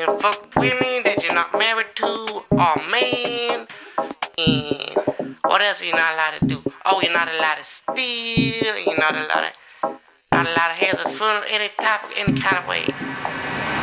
can't fuck women that you're not married to or man. And what else are you not allowed to do? Oh, you're not allowed to steal. You're not allowed to have the fun any type of any kind of way.